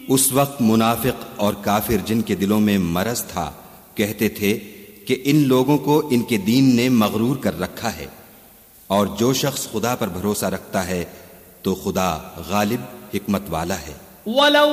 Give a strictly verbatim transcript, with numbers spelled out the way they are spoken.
उस वक्त मुनाफिक और काफिर जिनके दिलों में मरज था कहते थे कि इन लोगों को इनके दीन ने मगरूर कर रखा है, और जो शख्स खुदा पर भरोसा रखता है तो खुदा गालिब हिकमत वाला है।